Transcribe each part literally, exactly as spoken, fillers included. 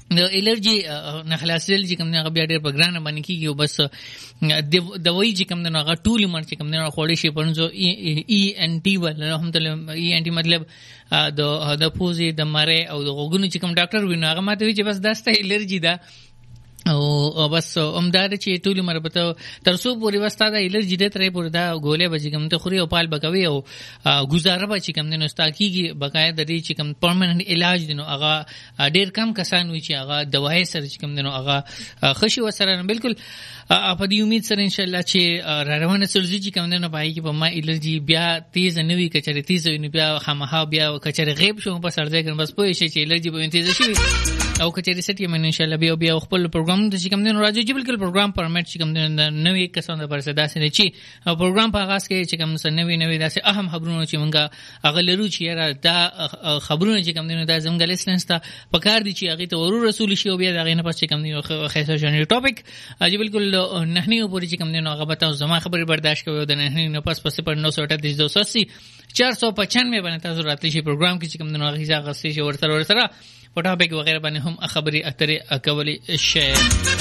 د الرجی نه خلاصېدل چې کوم نه بیا ډېر په ګرانه باندې کېږي او بس د دوايي چې کوم نه هغه ټول عمر چې کوم نه خوړې شي پرنځو ای ان ټي ول الحمدلله ای ان ټي مطلب د د پوزي د مره او د غوګونو چې کوم ډاکټر ویني هغه ماته وی چې بس داسته الرجی ده او بس امداد چې ټول مربته ترسو پوری وستا د الرجی د ترې پور دا ګولې بچی کوم ته خوري او پال بکوي او گزاره بچی کوم نه ستا کیږي بقایا د دې چې کوم پرمننت علاج دینو هغه ډیر کم کسان وی چې هغه دوايي سره چې کوم دینو هغه خشي وسره بالکل په دې امید سره ان شاء الله چې را روانه سرجی چې کوم نه پای کې په ما الرجی بیا تیز نه وی کچره تیز وی بیا خامخا بیا کچره غیب شو په سر ځای کې بس پوه شي چې الرجی به تیز شي او کچره سټي من ان شاء الله بیا بیا خپل پروګرام د چې کوم دین راځي چې بالکل پروګرام پرمټ چې کوم دین نوې کسان د پرسه داسې نه چې پروګرام په آغاز کې چې کوم نوې نوې داسې اهم خبرونه چې مونږه هغه لرو چې را دا خبرونه چې کوم دین د زموږ لیسنس ته پکار دي چې هغه ته ورور رسول شي او بیا دغه نه پس چې کوم دین خاصه جنري ټاپک چې بالکل نه نه پوری چې کوم دین هغه بتاو زما خبري برداشت کوي د نه نه پس پس پر نو سو اٹھتیس دو سو اسی چار سو پچانوے باندې تاسو راتلی شي پروګرام کې چې کوم دین هغه ځای غسي شي ورسره ورسره په ټاپک وغیرہ باندې هم خبري اترې اکولي شي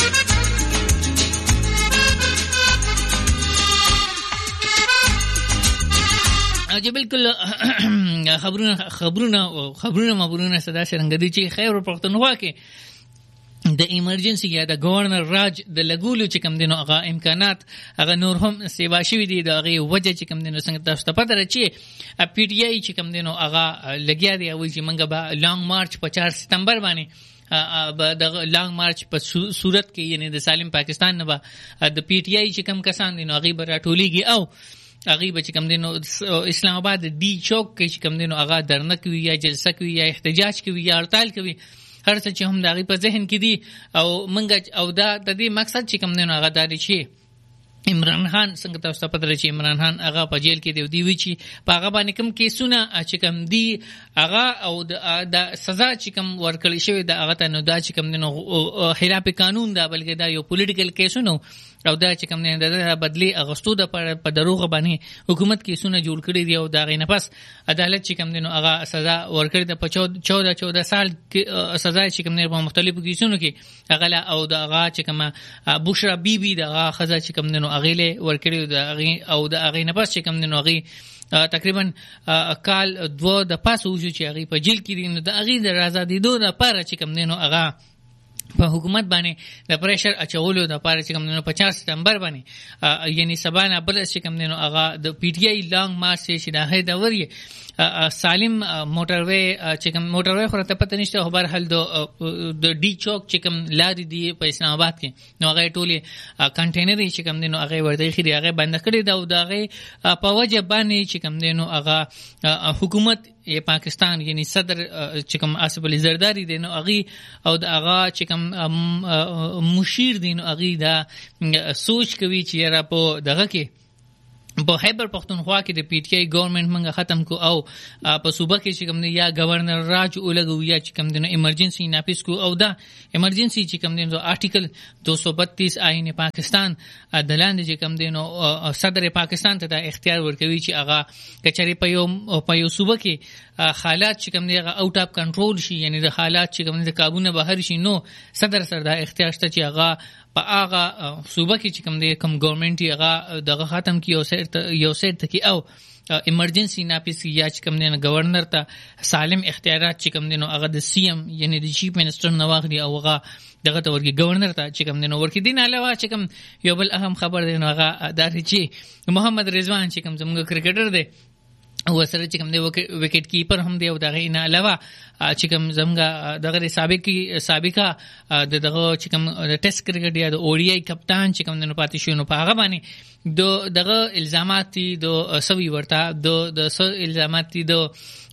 چې بالکل خبرونه خبرونه خبرونه مبرونه صدا څنګه دي چې خیر پښتونخوا کې د ایمرجنسي یا د گورنر راج د لګولو چې کوم دینو هغه امکانات هغه نور هم سیوا شوی دي د هغه وجه چې کوم دینو څنګه تاسو ته پته راځي پی ټی آی چې کوم دینو هغه لګیا دی او چې منګه به لانګ مارچ په چار ستمبر باندې د لانګ مارچ په صورت کې یعنی د سالم پاکستان نه به د پی ټی آی چې کوم کسان دینو هغه به راټولېږي او هغه به چې کوم دینو اسلام آباد دی چوک کې چې کوم دینو هغه درنه کوي یا جلسه کوي یا احتجاج کوي یا هړتال کوي هر څه چې هم دغه په ذهن کې دي او منګه او دا د دې مقصد چې کوم نه هغه داري شي عمران خان څنګه تاسو ته پته لري چې عمران خان هغه په جیل کې دی دی وی چې په هغه باندې کوم کیسونه چې کوم دی هغه او د سزا چې کوم ورکړل شوی د هغه ته نو دا چې کوم نه خلاف قانون دا بلکې دا یو پولیټیکل کیسونه او دا چې کوم نه د بدلی اغستو د په دروغ باندې حکومت کیسونه جوړ کړی دی او دا غي نه پس عدالت چې کوم نه هغه سزا ورکړي د چودہ چودہ سال سزا چې کوم نه په مختلفو کیسونو کې هغه او دا هغه چې کوم بشرا بیبي د هغه خزا چې کوم نه اغیله ورکړي د او د اغې نه پس چې کوم نه اغې تقریبا کال دو د پاسو چې اغې په جیل کې دي د اغې د آزادۍ دوه لپاره چې کوم نه هغه په حکومت باندې د پریشر اچولو د پاره چې کوم نه پچاس ستمبر باندې یعنی سبانه بل چې کوم نه هغه د پی ټی آی لانګ مارچ چې د هدا وری سالم موټر وې چې کوم موټر وې خو ته پته نشته خبر حل د ډی چوک چې کوم لاري دی په اسلام آباد کې نو هغه ټولي کنټینر چې کوم نه هغه ورته خېری هغه بند کړی دا او دغه په وجه باندې چې کوم نه هغه حکومت ی پاکستان یعنی صدر چې کوم آصف علي زرداری دی نو هغه او د هغه چې کوم مشیر دی نو هغه دا سوچ کوي چې را په دغه کې په خیبر پختونخوا کې د پی ټی آی ګورنمنت منګه ختم کو او په صوبه کې چې کوم یا گورنر راج اولګو یا چې کوم د ایمرجنسي نافذ کو او دا ایمرجنسي چې کوم د آرټیکل دو سو بتیس آئین پاکستان د لاندې چې کوم د صدر پاکستان ته د اختیار ورکوي چې هغه کچري په یو په یو صوبه کې حالات چې کوم دی هغه اوټ اف کنټرول شي یعنی د حالات چې کوم د قابو نه بهر شي نو صدر سره د اختیار شته چې هغه په هغه صوبه کې چې کوم دی کوم ګورنمنت هغه دغه ختم کی او سر یو سر ته کی او ایمرجنسي ناپیس یا چې کوم دی گورنر ته سالم اختیارات چې کوم دی نو هغه د سی ایم یعنی د چیف منسٹر نواخلی او هغه دغه ته ورګي گورنر ته چې کوم دی نو ورګي دین علاوه چې کوم یو بل اهم خبر دی نو هغه دا چې محمد رضوان چې کوم زموږ کرکټر دی او سره چې کوم دی وکټ کیپر هم دی او دغه نه علاوه چې کوم زموږ دغه سابق سابقه دغه چې کوم د ټیسټ کرکټ یا د او ډی آی کپتان چې کوم د پاتې شو نو په هغه باندې د دغه الزامات دي د سوي ورته د د الزامات دي د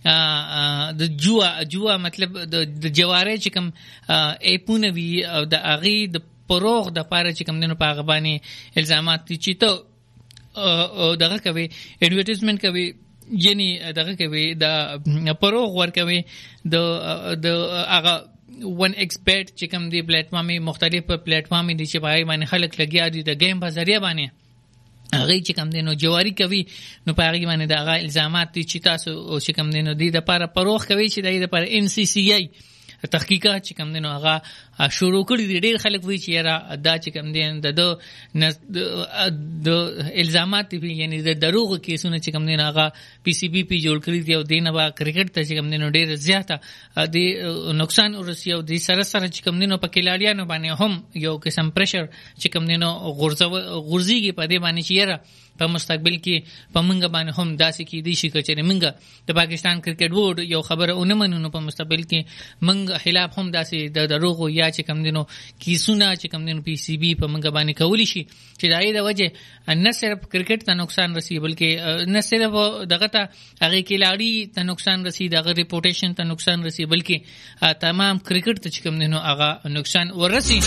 د جوا جوا مطلب د جواره چې کوم اپونه وی او د اغي د پروغ د پاره چې کوم د په هغه باندې الزامات دي چې ته دغه کوي ایڈورټایزمنت کوي یعنی دغه کوي د پروغ ور کوي د د هغه ون ایکس بیٹ چې کوم دی پلیټ فارمي مختلف پلیټ فارمي دي چې پای باندې خلک لګیا دي د گیم په ذریعہ باندې هغه چې کوم دی نو جواری کوي نو پای باندې د هغه الزامات دي چې تاسو چې کوم دی نو دی د لپاره پروغ کوي چې د لپاره ان سی سی آی تحقیقات چې کوم دی نو هغه شروع کړی دي. ډېر خلک وایي چې یاره دا چې کوم دي د د الزامات دي یعنی د دروغ کیسونه چې کوم دي هغه پی سی بی پی جوړ کړی دي او دینه با کرکټ ته چې کوم دي ډېر زیاته د نقصان ورسي او د سره سره چې کوم دي په کلاړیانو باندې هم یو قسم پریشر چې کوم دي غورځو غورځيږي په دې باندې چې یاره په مستقبل کې په منګه باندې هم داسې کې دي شي چې منګه د پاکستان کرکټ بورډ یو خبره اونې منو په مستقبل کې منګه خلاف هم داسې د دروغ یا چې کم دینو کیسونه چې کم دینو پی سی بی په منګه باندې کولی شي چې دای د وجه نه صرف کرکټ ته نقصان رسي بلکې نه صرف دغه ته هغه کلاړي ته نقصان رسي دغه ریپوټیشن ته نقصان رسي بلکې تمام کرکټ ته چې کم دینو هغه نقصان ورسي.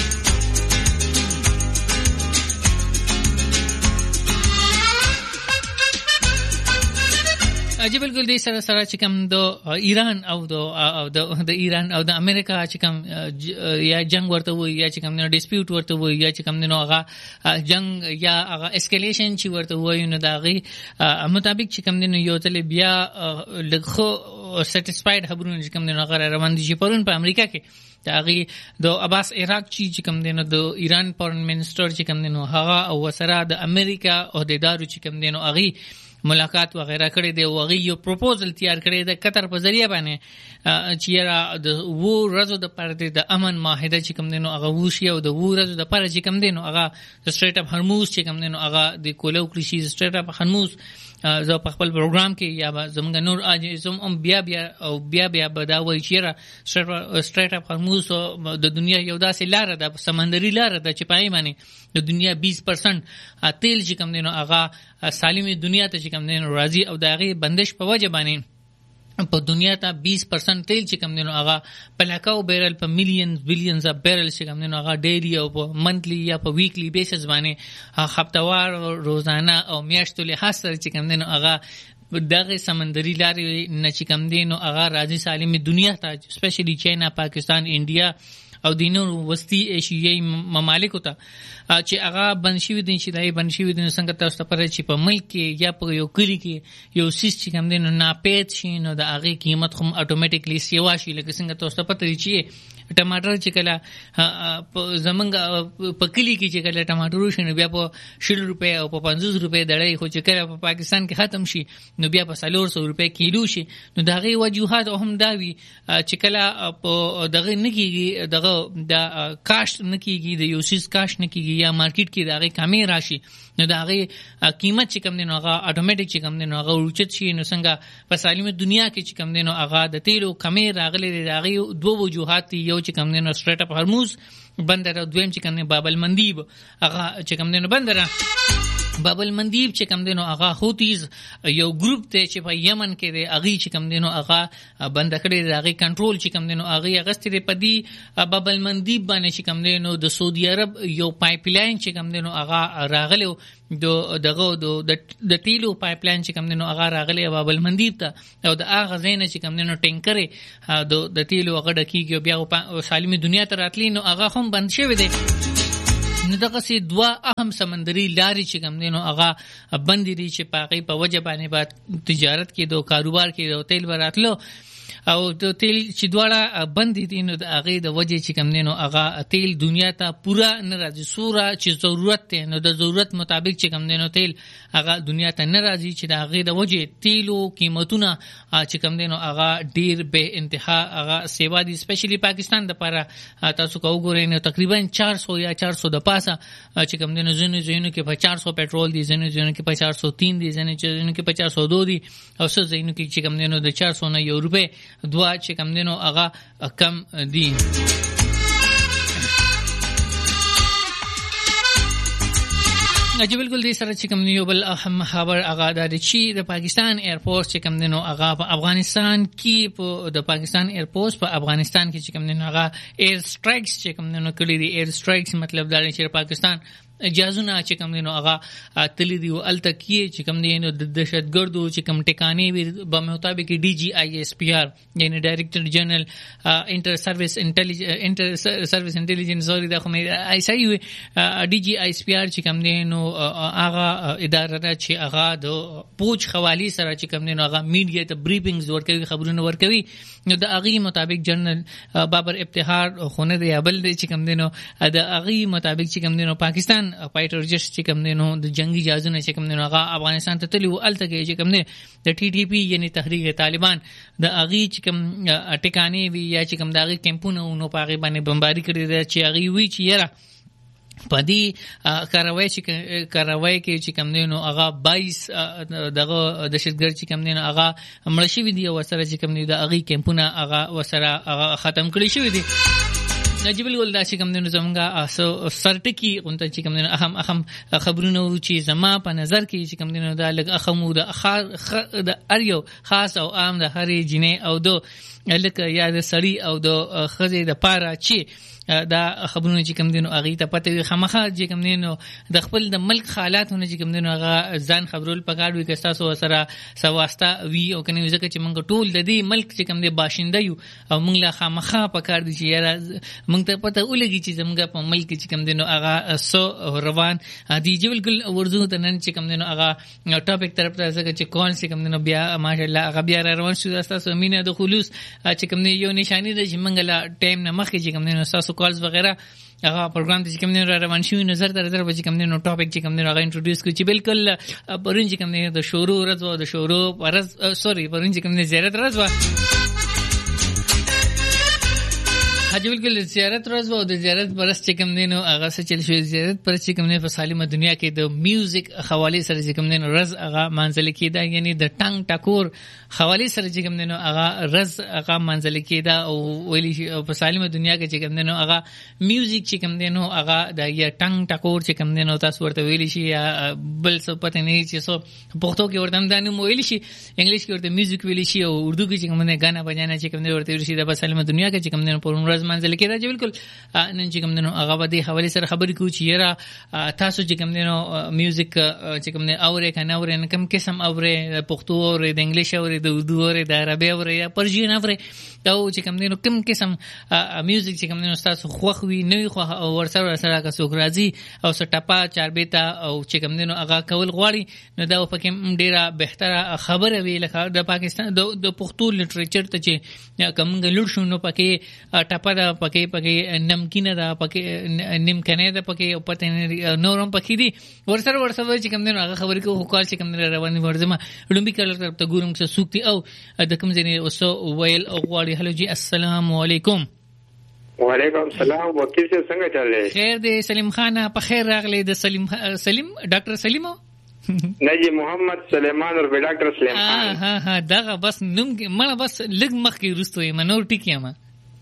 اجي بالکل دې سره سره چې کوم د ایران او د د ایران او د امریکا چې کوم یا جنگ ورته وي یا چې کوم نه ډیسپیوټ ورته وي یا چې کوم نه هغه جنگ یا هغه اسکیلیشن چې ورته وي نو دا غي مطابق چې کوم نه یو تل بیا لغه سټیسفاید خبرونه چې کوم نه هغه روان دي چې پرون په امریکا کې داغي د عباس عراق چې کوم دینو د ایران فورن منسٹر چې کوم دینو هغه او وسره د امریکا او د دارو چې کوم دینو اغي ملاقات وغیرہ کړی دی او هغه یو پروپوزل تیار کړی دی قطر په ذریعہ باندې چې را د وو ورځو د پاره د امن معاهده چې کوم دینو هغه وشي او د وو ورځو د پاره چې کوم دینو هغه د سټریټ اپ هرموز چې کوم دینو هغه د کولو کریشي سټریټ اپ هرموز زه په خپل پروګرام کې یا زمونږ نور اجازم هم بیا بیا او بیا بیا بداوي چې سټریټ اپ هرموز د دنیا یو داسې لار ده سمندري لار ده چې پای باندې د دنیا بیس پرسنټ تیل چې کوم دینو هغه سالمي دنیا ته چې کوم دینو راځي او د هغه بندش په وجه باندې په دنیا ته بیس پرسنټ تیل چې کوم دینو هغه په لکاو بیرل په میلیونز بلیونز اف بیرل چې کوم دینو هغه ډیلی او په منتلی یا په ویکلی بیسس باندې هفتوار روزانه او میاشتو له حاصل چې کوم دینو هغه دغه سمندري لارې نه چې کوم دینو هغه راځي سالمي دنیا ته سپیشلی چاینا پاکستان انډیا او دینو وسطی ایشیایي ممالک ته چې هغه بنشي دي چې دای بنشي دي څنګه تاسو ته پرې چې په ملک کې یا په یو کلی کې یو سیس چې کوم دینو ناپېد شي نو د هغه قیمت هم اتوماتیکلی سیوا شي لکه څنګه تاسو ته پته دي چې ټماټر چې کله زمونږ په کلی کې چې کله ټماټر شي نو بیا په شل روپے او په پنځوس روپے دړې خو چې کله په پاکستان کې ختم شي نو بیا په څلور سوه روپے کیلو شي نو دغه وجوهات هم داوي چې کله په دغه نکیږي دغه د کاشت نکیږي د یو سیس کاشت نکیږي یا مارکیټ کې دغه کمی راشي نو دغه قیمت چې کم دینو هغه اتوماتیک چې کم دینو هغه ورچت شي نو څنګه په سالمه دنیا کې چې کم دینو هغه د تیلو کمی راغلي دغه دوه وجوهات یو چې کم دینو سټریټ اپ هرموز بندر او دویم چې کم دینو باب المندیب هغه چې کم دینو بندر باب المندیب چې کم دینو هغه هوتیز یو ګروپ ته چې په یمن کې دی هغه چې کم دینو هغه بند کړی دی هغه کنټرول چې کم دینو هغه غستې دی په دی باب المندیب باندې چې کم دینو د سعودي عرب یو پایپ لاین چې کم دینو هغه راغلی د دغه د تیلو پایپ لاین چې کم دینو هغه راغلی باب المندیب ته او د هغه زینه چې کم دینو ټینکر د تیلو هغه ډکیږي بیا سالمي دنیا ته راتلی نو هغه هم بند شوی دی نو دغه سي دوا اهم سمندري لارې چې کوم دینو هغه بندي دي چې پاغي په وجه باندې با تجارت کې دو کاروبار کې دو تیل وراتلو او د تیل چې دواړه بندي دي نو د هغه د وجه چې کوم دینو هغه تیل دنیا ته پورا نه راځي سوره چې ضرورت ته نو د ضرورت مطابق چې کوم دینو تیل هغه دنیا ته نه راځي چې د هغه د وجه تیلو قیمتونه چې کوم دینو هغه ډیر به انتها هغه سیوا دي سپیشلی پاکستان د لپاره تاسو کو وګورئ نو تقریبا چار سو یا چار سو د پاسه چې کوم دینو زینو زینو کې په چار سو پټرول دي زینو زینو کې په چار سو تین دي زینو زینو کې په چار سو دو دي او څو زینو کې چې کوم دینو د چار سو نه یو روپے دوا چې کم دینو هغه کم دي. اجي بالکل دې سره چې کوم یو بل اهم خبر هغه د چې د پاکستان ایرپورټ چې کوم دینو هغه په افغانستان کې په د پاکستان ایرپورټ په افغانستان کې چې کوم دینو هغه ایر سټرایکس چې کوم دینو کړی دي ایر سټرایکس مطلب دا چې پاکستان جازونه چې کوم دي نو هغه تللی دی او التکیه چې کوم دي نو د دهشتګردو چې کوم ټکانې وي په مطابق ډي جی آی ایس پی آر یعنی ډایرکټر جنرال انټر سرویس انټیلیجنس انټر سرویس انټیلیجنس سوري دا خو مې آی سي وي ډي جی آی ایس پی آر چې کوم دي نو هغه اداره ده چې هغه د پوج خوالي سره چې کوم دي نو هغه میډیا ته بریفینګز ورکوي خبرونه ورکوي نو د هغه مطابق جنرال بابر افتخار خونه دی ابل دی چې کوم دي نو د هغه مطابق چې کوم دي نو پاکستان فایټر جس چې کوم دي نو د جنگي جهازونه چې کوم دي نو هغه افغانستان ته تللی او الته کې چې کوم دي د ټي ټي پی یعنی تحریک طالبان د هغه چې کوم ټکانې وی یا چې کوم د هغه کیمپونه نو پاغي باندې بمباری کړی دی چې هغه وی چې یره پدې کاروي چې کاروي کې چې کوم دي نو هغه بایس دغه دهشتګرد چې کوم دي نو هغه مړشي وی دی او سره چې کوم دي د هغه کیمپونه هغه وسره هغه ختم کړی شوی دی نجیب الګل دا چې کوم دي نو زمونږه اسو سرټکی اونته چې کوم دي نو اهم اهم خبرونه چې زما په نظر کې چې کوم دي نو دا لګ اخمو د اخر د اریو خاص او عام د هرې جنې او دو لکه یا د سړی او د خزې د پاره چې دا خبرونه چې کوم دي نو هغه ته پته خامخا چې کوم دي نو د خپل د ملک حالاتونه چې کوم دي نو هغه ځان خبرول پکار وي که تاسو سره سواستا وی او کني ځکه چې موږ ټول د دې ملک چې کوم دي باشنده یو او موږ لا خامخا پکار دي چې یاره موږ ته پته ولګي چې زموږ په ملک چې کوم دي نو هغه سو روان دي چې بالکل ورزو ته نن چې کوم دي نو هغه ټاپک طرف ته ځکه چې کون چې کوم دي نو بیا ماشاءالله هغه بیا روان شو تاسو مینه د خلوص چې کوم دي یو نشانی ده چې موږ لا ټایم نه مخکې چې کوم دي نو تاسو کالز وغیرہ هغه پروګرام چې کوم دی روان شوی نظر تر نظر چې کوم دی نو ټاپک چې کوم دی هغه انټروډیوس کوي چې بالکل پرون چې کوم دی د شورو ورځ او د شورو ورځ سوري پرون چې کوم دی زیارت ورځ وا حاجی بالکل زیارت ورځ او د زیارت پرست چې کوم دی نو هغه څه چل شوی زیارت پرست چې کوم دی په سالمه دنیا کې د میوزیک حواله سره چې کوم دی نو ورځ هغه منځل کېدا یعنی د ټنګ ټکور حواله سره چې کوم دی نو هغه ورځ هغه منځل کېدا او ویلی په سالمه دنیا کې چې کوم دی نو هغه میوزیک چې کوم دی نو هغه د یا ټنګ ټکور چې کوم دی نو تاسو ورته ویلی شي یا بل څه پته نه چې سو پښتو کې ورته دانو ویلی شي انګلیش کې ورته میوزیک ویلی شي او اردو کې چې کوم دی غانا بجانا چې کوم دی ورته ویلی شي د سالمه دنیا کې چې کوم دی نو په منځل کې راځي بالکل نن چې کوم دنو هغه باندې حواله سره خبرې کوي چې یاره تاسو چې کوم دنو میوزیک چې کوم نه اورې کنه اورې نه کوم قسم اورې پښتو اورې د انګلیش اورې د اردو اورې د عربي اورې یا پرژین اورې دا چې کوم دنو کوم قسم میوزیک چې کوم دنو تاسو خوښ وي نه خو ورسره سره کا څوک راځي او سټاپا چاربېتا او چې کوم دنو هغه کول غواړي نو دا پکې ډیره بهتره خبره وی لکه د پاکستان د پښتو لټریچر ته چې کوم غلور شو نو پکې ټاپا دا پکې پکې نمکینه دا پکې نیمکنه دا پکې پته نورم پکې دي ورسره ورسره چې کوم دنو هغه خبرې کوو خو چې کوم دنو رواني ورزمه لومبي کله ته ګورم چې سوکتي او د کوم ځای اوسو ویل او غواړي هلو جی السلام علیکم وعلیکم السلام وکیل څه څنګه چلې خیر دی سلیم خان په خیر راغلی د سلیم سلیم ډاکټر سلیمو نجی محمد سلیمان اور ډاکټر سلیم خان ها ها دا بس نوم مړه بس لګ مخ کې رستو یې منور ټیکې ما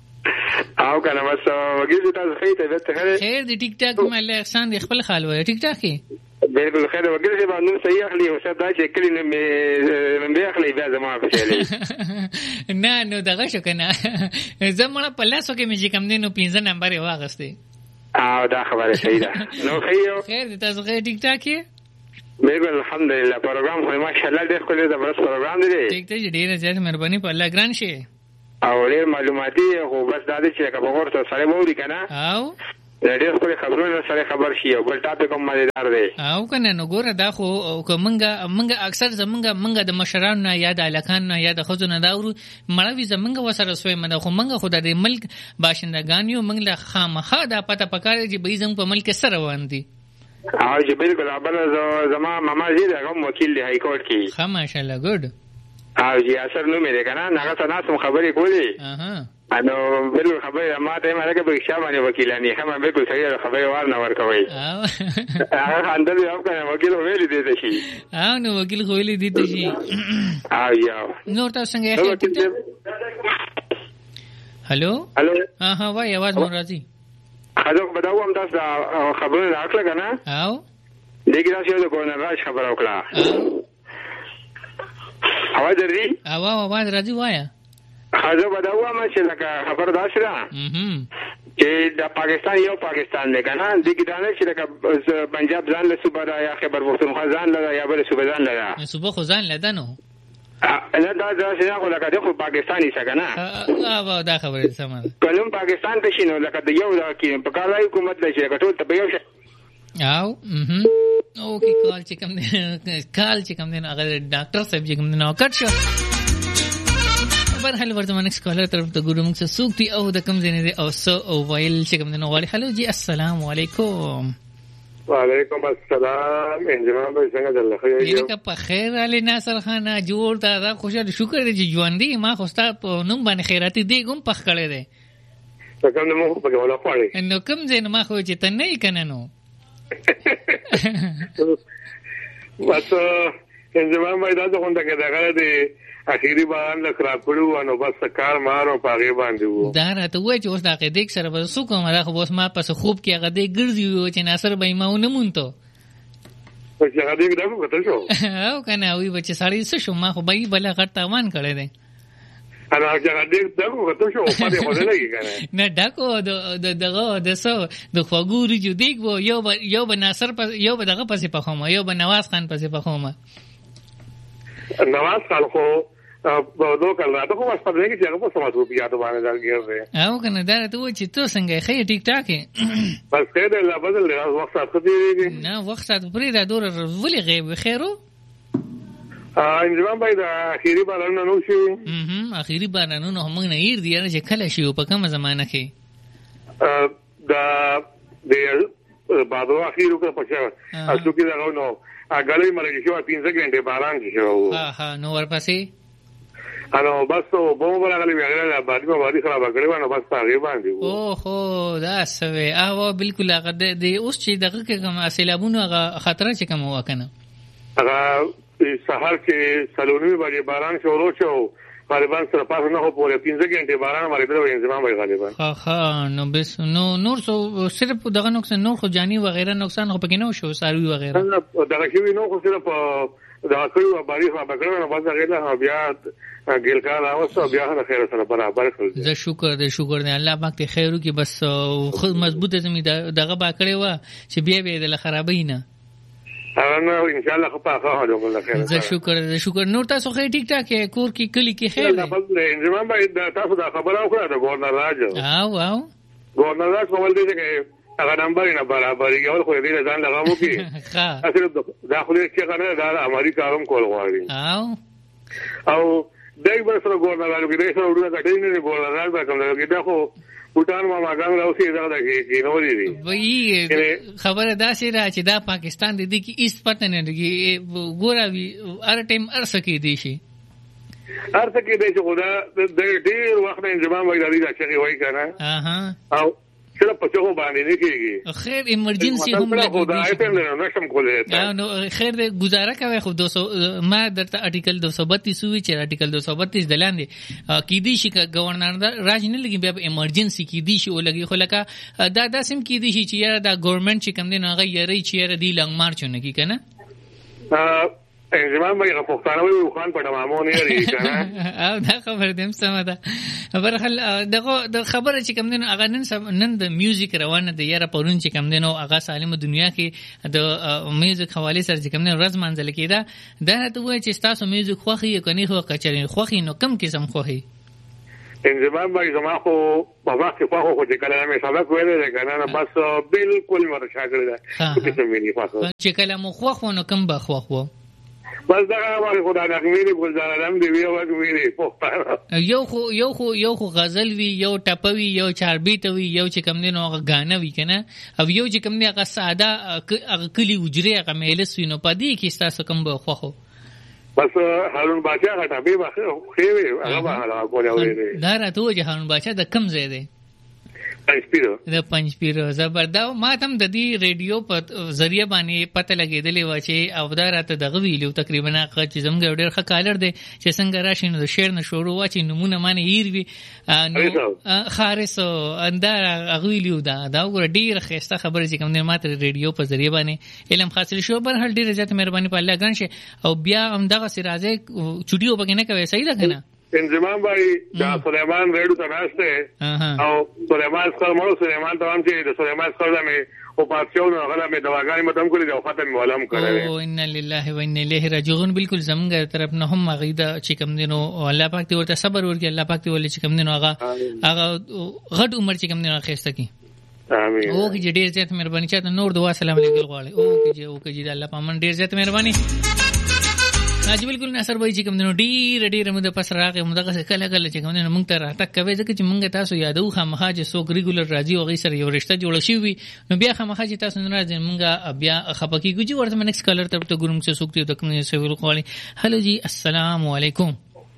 او کنه بس وګورئ تاسو خیته به ته خیر دی ټیک ټاک مله احسان دی خپل خال وای ټیک ټاک کې بالکل خیر وګورئ چې باندې صحیح اخلي او څه دا چې کلی نه مې مې اخلي بیا زما په چلې نه نو دغه شو کنه زمونه په لاسو کې مې کوم دینو پنځه نمبر یې واغسته او دا خبره صحیح ده نو خیر خیر دی تاسو خیر ټیک ټاک کې بالکل الحمدلله پروګرام خو ماشاءالله ډېر ښه دی زبردست پروګرام دی ټیک ته ډېر زیات مهرباني په الله ګران شي او ډېر معلوماتي خو بس دا دې چې کله ورته سره موري کنه او ډېر خپل خبرونه سره خبر شي او بل ټاپک هم مزیدار دی او کنه نو ګوره دا خو کومنګه منګه اکثر زمنګه منګه د مشرانو نه یا د الکان نه یا د خزو نه داورو مړوي زمنګه وسره سوې منه خو منګه خو د ملک باشندگان یو منګه خامخا دا پته پکاره چې به زم په ملک سره روان دي او چې بالکل ابل زما ماما زی دا وکیل دی های کورټ کې ها ماشاءالله ګډ او جی اثر نو مې کنه هغه سناسم خبرې کولې اها انو بالکل خبرې ما ته ما راګه په شابه وکیلانی هم بالکل صحیح خبرې ورنه ورکوي او هغه اندل یو کنه وکیل ویلې دي ته شي او نو وکیل ویلې دي ته شي او یو نور تاسو څنګه هلو هلو ها وای आवाज مو راځي خاطر بداو هم تاسو خبرونه راکړه کنه او دګی راځي د کورونه راځ خبر وکړه اواز درې او اواز راځي وایا خاطر بداو هم چې لکه خبر داشره چې د پاکستان یو پاکستان دی کنه د کې دا نه چې د پنجاب ځان له صوبه را یا خیبر پختونخوا ځان له یا بل صوبه ځان له صوبه خو ځان له نو نه دا دا څنګه خو لکه د پاکستاني څنګه نه اه دا خبره سمه کلم پاکستان ته شنو لکه د یو د کې په کالای حکومت له چې ټول ته یو او مهم اوکې کال چې کوم کال چې کوم نه هغه ډاکټر صاحب چې کوم نه کټ شو برحال ورته منکس کالر طرف ته ګورم چې سوق دی او د کوم ځای نه او سو او ویل چې کوم نه غواړي هلو جی السلام علیکم وعلیکم السلام انجمام به څنګه دلته خو یو یې په خیر علي ناصر خان جوړ تا دا خوشاله شکر دې ژوند دی ما خوستا په نوم باندې خیراتی دی کوم پخ کړی دی څنګه نو په کومه ولا پړی نو کوم ځای ما خو چې ته نه کنه نو واسه انجمام به دا څنګه کې دا غره دی اخیری باران له خراب کړو نو بس کار مارو پاګې باندې وو دا راته وای چې اوس دا کې دیک سره بس کوم دا خو اوس ما پس خوب کې هغه دې ګرځي چې ناصر به ما ونه مونته او چې هغه دې دا کو کتل شو او کنه وی بچ سړی څه شو ما خو به بل غټ تاوان کړی دی انا چې هغه دې دا کو کتل شو په دې خو نه لګی کنه نه ډاکو د دغه د سو د خوګوري جو دیک وو یو یو به ناصر په یو به دغه پسې په خومه یو به نواز خان پسې په خومه نواز خان خو دو کال راته خو واس پدې کې چې هغه په سماتو بیا ته باندې راګیر او کنه دا ته و چې تو څنګه خې ټیک ټاک بس خیر الله بدل له وخت ساتو دی نه وخت ساتو پرې دا دور ولې غیب خیرو ا انجام باید اخیری باران نو شي هم اخیری باران نو هم نه ير دی چې کله شي په کومه زمانہ کې دا د بادو اخیرو کې پښه اسو کې دا نو اګلې مرګ شو پنځه غنټه باران شو ها ها نو ورپسې انو بس او بوم راغلی بیا باندې باندې خراب کړی نو بس هغه باندې او هو دا سوي او بالکل هغه د اوس چې دغه کوم سیلابونو هغه خطر چې کوم وکنه هغه سحر کې سلونی باندې باران شروع شو غالبا سره پاسه نه هو پورې پنځه غنټه باران باندې درو انتظام وي غالبا ها ها نو بس نو نور سو صرف دغه نقصان نور خو جانی وغیرہ نقصان خو پکې نه شو ساروي وغیرہ دغه شی نو خو صرف دا کړو باندې خو بګړو نه بس غیلا بیا ګل کار اوسه بیا د خیر سره برابر کړل زه شکر دې شکر دې الله پاک ته خیرو کې بس خو مضبوطه زمي دغه با کړی و چې بیا به د خرابې نه انا ان شاء الله خو پاخه هغه الله خیر زه شکر دې شکر نور تاسو خې ټیک ټاک کور کې کلی کې خیر دی په انجمام باندې تاسو دا خبره وکړه د گورنر راج او او گورنر راج کومل دي چې هغه نمبر نه برابرې یو خو دې ځان لغامو کې ها اصل داخلي چې کنه دا امریکا کاروم کول غواړي او او دای په سره گورنر راج کې دې سره ورته کټې نه گورنر راج کوم دا خو پټان ما ماګان راوسی دا کې نو لري وای خبره دا سي را چې دا پاکستان دې کې ایست پته نه لګي ګوراوي ار ټیم ارسه کې دي شي ارسه کې دي چې خدا د ډیر وخت انجمام وای دا چې وای کنه اها او چله په څو باندې نه کېږي خیر ایمرجنسي هم لګي نو خیر دې گزاره کوي خو دو سو ما درته ارټیکل دو سو بتیس وی چې ارټیکل دو سو بتیس دلاندې کې دي شي گورنر راج نه لګي بیا ایمرجنسي کې دي شي او لګي خو لکه دا داسم کې دي شي چې دا ګورنمنت چې کوم دی نو هغه یری چې دی لنګ مارچونه کی کنه انجمام باندې پښتانه وي خان په دمامو نه لري کنه او دا خبر دیم سم ده برخل دغه د خبره چې کوم دین هغه نن نن د میوزیک روانه د یاره پرون چې کوم دین او هغه سالم دنیا کې د میوزیک حواله سره چې کوم دین ورځ منځل کېده دا ته وایي چې تاسو میوزیک خوخي کني خو کچري خوخي نو کم قسم خوخي انجمام باندې زما خو په وخت کې خو چې کله مې سبق ویل کنه بس بالکل مرشا کړل چې څه مې نه خو چې کله مو خوخو نو کم به خوخو بس دا هغه خدای نغمې ګلزار علم دی یو وګوري پښتانه یو خو یو خو یو خو غزل وی یو ټپوي یو چاربیت وی یو چې کم دینو هغه غانه وی کنه او یو چې کم دی هغه ساده هغه کلی وجري هغه مېلس وی نو پدې کې تاسو کوم به خو بس هارون بادشاہ غټه به خو وی هغه هغه کوله دا راته چې هارون بادشاہ د کم ځای دی پنځپیرو د پنځپیرو زبرداو ما تم د دې ریډیو په ذریعہ باندې پته لګېدلې و چې او دا راته دغه ویلو تقریبا هغه چې زموږ ډېر ښه کالر دی چې څنګه راشي نو د شعر نه شروع و چې نمونه معنی هیر وي نو خارسو اندار هغه ویلو دا دا وګوره ډېر ښه خبره چې کوم نه ماته ریډیو په ذریعہ باندې علم حاصل شو بر هر ډېر زیات مهرباني په الله ګران شي او بیا هم دغه سرازه چټیو بګنه کوي صحیح ده کنه انجمام باندې دا سليمان ریډو ته ناشته او سليمان سليمان اسقر مړ سليمان ته هم چې د سليمان اسقر مې او پاتشو نو هغه مې دواګانې متم کړې او ختم ولهم کړې او ان لله و انا الیه راجعون. بالکل زمونږ طرف نه هم عقیده چې کوم دینو الله پاک دې ورته صبر ورکړي، الله پاک دې ولې چې کوم دینو هغه هغه غټ عمر چې کوم دینو خسته کی. امين. او کې ډېر زیات مهرباني چاته نور دعا سلام علیکم غواړي. او کې او کې الله پامن ډېر زیات مهرباني. اج بالکل نصر بھائی چې کوم دینو ډیر ډیر موږ پس راغې موږ دغه کله کله چې کوم دینو موږ ته راټک کوي ځکه چې موږ تاسو یادو خامخا چې څوک ریګولر راځي او غي سره یو رشتہ جوړ شي وي نو بیا خامخا چې تاسو نه راځي موږ بیا خپکی کوجی ورته نیکست کالر ته ګورم چې څوک دې کوم څه ویل کوي. هلو جی السلام علیکم.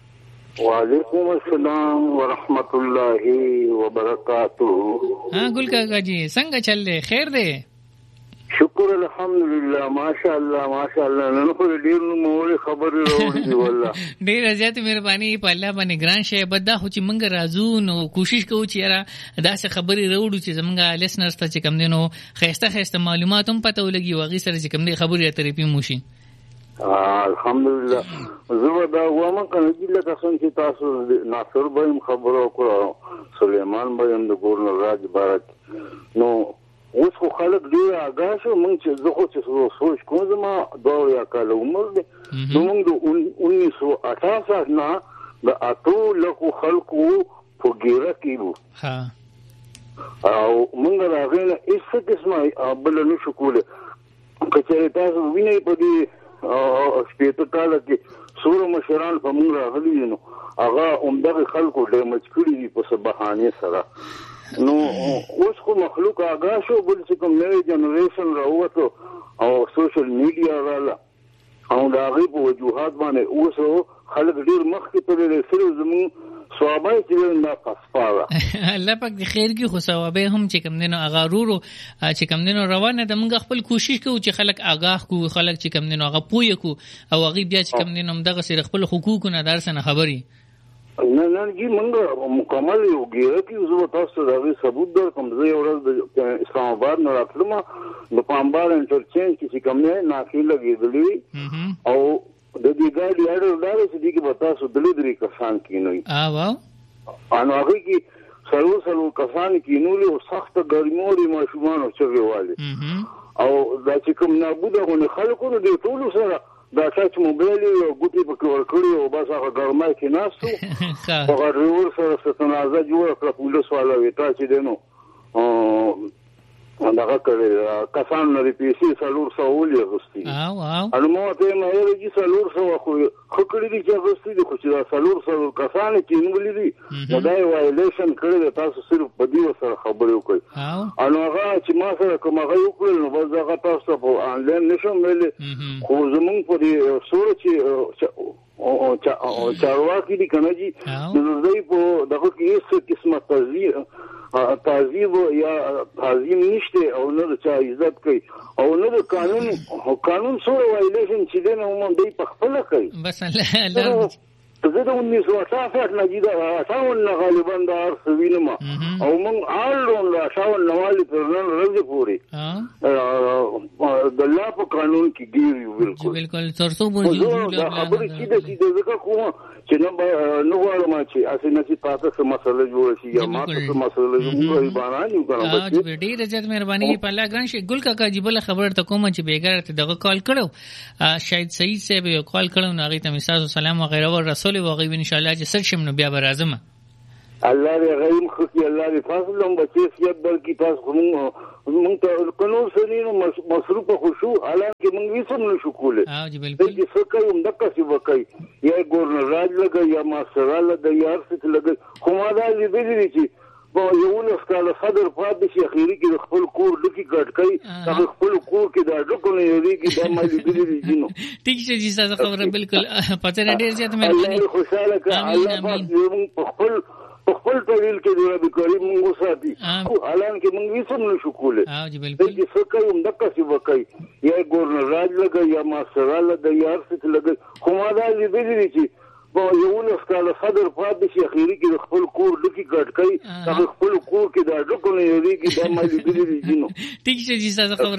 وعلیکم السلام ورحمۃ اللہ وبرکاتہ. ہاں گل کاکا جی څنګه چل دی؟ خیر دی؟ شکر الحمدلله ماشاءالله ماشاءالله. نن خو ډیر نو موري خبرې راوړې دي والله. ډیر زیات مهرباني په الله باندې ګران شي. بدا خو چې موږ راځو نو کوشش کوو چې یاره داسې خبرې راوړو چې زموږ لیسنرز ته چې کوم دي نو خیسته خیسته معلومات هم پته ولګي او هغې سره چې کوم دي خبرې اترې پې مو شي. الحمدلله. زه دا وایم کنه چې لکه څنګه چې تاسو ناصر به هم خبرو کړو، سلیمان به هم د ګورنر راج بارک نو اوس خو خلک ډېر آګاه شو. موږ چې زه خو چې سوچ کوم زما دوه یا کاله عمر دی نو موږ د انیس سو اٹھاسٹھ نه د اتو لکو خلکو په ګیره کې وو او موږ راغلی نه هېڅ قسمه بله نشو کولی. که چېرې تاسو وینئ په دې شپېته کاله کې څومره مشران په موږ راغلي دي نو هغه همدغې خلکو ډیمج کړي دي په څه بهانې سره. نو اوس خو مخلوق آګاه شو، بل چې کوم نوی جنریشن راووتو او سوشل میډیا راغله او د هغې په وجوهات باندې اوس خلک ډېر مخکې تللی. صرف زموږ ثوابه چې دا پسپاله الله پاک د خیر کې خو ثوابه هم چې کوم دی نو هغه ورو چې کوم دی نو روانه ده. موږ خپل کوشش کوو چې خلک آګاه کړو، خلک چې کوم دی نو هغه پوه کړو او هغې بیا چې کوم دی نو همدغسې خپل حقوقو نه د هر څه نه خبرې. نه نه جی موږ مکمل یو ګیره کې زه به تاسو ته د هغې ثبوت درکړم. زه یو ورځ د اسلام آباد نه راتلم د پامبار انټرچینج کې چې کوم دی ناکې لګېدلې وي او د دې ګاډي اډر دا دی چې دې کې به تاسو درې درې کسان کېنوي نو هغې کې څلور څلور کسان کېنولي او سخته ګرمي ماشومان او چغې والې او دا چې کوم نابوده غونې خلکو د دې ټولو سره دا ټچ موبایل یو ګوتې پکې ورکړي او بس هغه ګرمای کې ناست وو هغه ډریور سره څه تنازع جوړه کړه. پولیس والا وی تا چې دی نو دغه کړی کسان نه دې پیسې څلور سوه ولې اخېستي نو ما ورته ویم یاره جي څلور سوه خو ښه کړي دي چې اخېستي دي خو چې دا څلور سوه کسان یې کېنولي دي نو دا یې وایلیشن کړی دی. تاسو صرف په دې ورسره خبرې وکړئ نو هغه چې ما سره کوم هغه یې وکړل نو بس هغه تاسو ته په آنلاین نشم ویلی خو زمونږ په دې سوره چې چارواکي دي که نه جي نو دوی په دغه کې هېڅ قسمه تذیر تعذیب یا تعظیم نشته او نه د چا عزت کوي او نه د قانون قانون سره وایلیشن چې دی نو هم دوی په خپله کوي. بس الله زه د انیس سو اٹھاسٹھ نه جي د اټاون نه غالبا دا هر څه وینم او موږ آل راونډ د اټاون نه والې تر نن ورځې پورې د الله په قانون کې ګیر یو. بالکل بالکل تر څو پورې دا خبرې سیده سیده ځکه کوم چې نه نه غواړم چې هسې نه چې تاسو څه مسله جوړه شي یا ما ته څه مسله زموږ غریبانان یو که نه بچې ډېره زیات مهرباني په الله ګران شي. ګل کاکا جي بله خبره ته کومه چې بېګاره ته دغه کال کړو شاید سعید صاحب یو کال کړو نو هغې ته مې ستاسو سلام وغیره ور رسولی و هغوی به انشاءالله چې سر شم نو بیا به راځم. الله دې غیم ښه کړي، الله دې فضل هم بچې صحت درکړي. تاسو خو مونږ ته که نور څه نه نو مصروفه خو شو حالانکې مونږ هېڅ هم نه شو کولی. چې څه کوي همدقسې به کوي یا ګورنر راج لګوي یا ماسټرا لګوي یا هر څه چې لګوي. خو ما دا لیدلي دي چې په یولس کاله صدر پاتې شي اخري کې د خپل کور ډکې کټ کوي هغه خپل کور کې دا ډکو نه یېرېږي دا ما لیدلي دي جینو. ټیک شه جي ستاسو خبره بالکل پته نه ډېر زیات مهرباني. الله خوشحاله کړه الله پاک زموږ په خپل په خپل طویل کې د رب کریم موږ وساتي حالانکې موږ هېڅ هم نه شو کولی. چې څه کوي همدقسې به کوي یا ګورنر راج لګوي یا ماسټرا لګوي یا هر څه چې لګوي. خو ما دا لیدلي دي چې په یولس کاله صدر پاتې شي اخري کې د خپل کور ډکې کټ کوي هغه خپل کور کې دا ډکو نه یېرېږي دا ما لیدلي دي جینو. ټیک شه جي ستاسو خبره